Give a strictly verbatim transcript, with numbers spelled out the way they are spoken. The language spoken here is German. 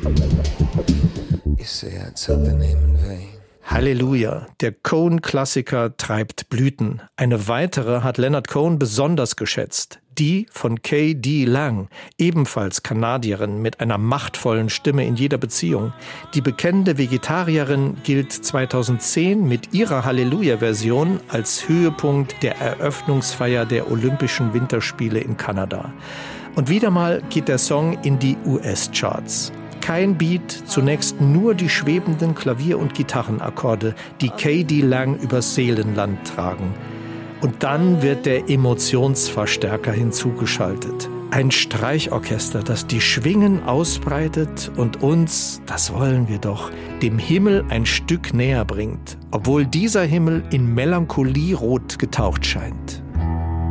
You say I took the name in vain. Halleluja, der Cohen-Klassiker treibt Blüten. Eine weitere hat Leonard Cohen besonders geschätzt. Die von K D Lang, ebenfalls Kanadierin mit einer machtvollen Stimme in jeder Beziehung. Die bekennende Vegetarierin gilt zweitausendzehn mit ihrer Halleluja-Version als Höhepunkt der Eröffnungsfeier der Olympischen Winterspiele in Kanada. Und wieder mal geht der Song in die U S-Charts. Kein Beat, zunächst nur die schwebenden Klavier- und Gitarrenakkorde, die K D Lang übers Seelenland tragen. Und dann wird der Emotionsverstärker hinzugeschaltet. Ein Streichorchester, das die Schwingen ausbreitet und uns, das wollen wir doch, dem Himmel ein Stück näher bringt, obwohl dieser Himmel in Melancholierot getaucht scheint.